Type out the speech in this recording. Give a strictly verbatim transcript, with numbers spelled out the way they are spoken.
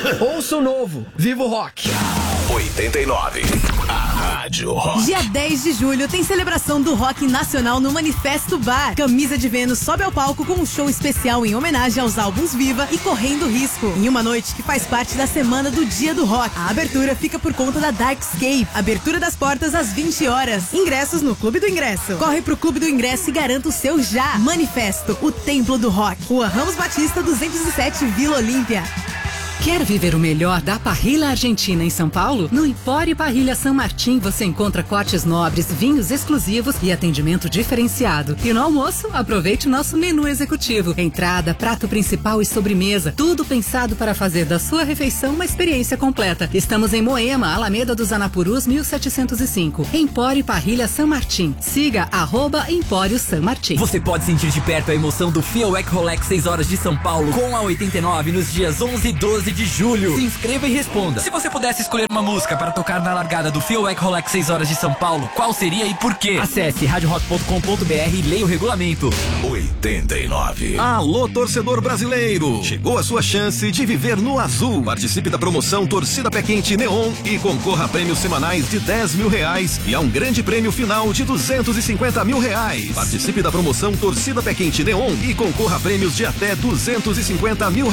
Ouça o novo, Viva o Rock. oitenta e nove, a Rádio Rock. Dia dez de julho tem celebração do rock nacional no Manifesto Bar. Camisa de Vênus sobe ao palco com um show especial em homenagem aos álbuns Viva e Correndo Risco, em uma noite que faz parte da semana do Dia do Rock. A abertura fica por conta da Darkscape. Abertura das portas às vinte horas. Ingressos no Clube do Ingresso. Corre pro Clube do Ingresso e garanta o seu já. Manifesto, o templo do rock. Rua Ramos Batista duzentos e sete, Vila Olímpia. Quer viver o melhor da parrilha argentina em São Paulo? No Empório Parrilha San Martín você encontra cortes nobres, vinhos exclusivos e atendimento diferenciado. E no almoço, aproveite o nosso menu executivo. Entrada, prato principal e sobremesa. Tudo pensado para fazer da sua refeição uma experiência completa. Estamos em Moema, Alameda dos Anapurus, mil setecentos e cinco. Empório Parrilha San Martín. Siga arroba Empório San Martín. Você pode sentir de perto a emoção do Fielwec Rolex seis horas de São Paulo com a oitenta e nove nos dias onze e doze de julho. Se inscreva e responda. Se você pudesse escolher uma música para tocar na largada do Fielwec Rolex seis horas de São Paulo, qual seria e por quê? Acesse rádio rock ponto com ponto b r e leia o regulamento. oitenta e nove. Alô, torcedor brasileiro! Chegou a sua chance de viver no azul. Participe da promoção Torcida Pé Quente Neon e concorra a prêmios semanais de dez mil reais e a um grande prêmio final de duzentos e cinquenta mil reais. Participe da promoção Torcida Pé Quente Neon e concorra a prêmios de até duzentos e cinquenta mil reais.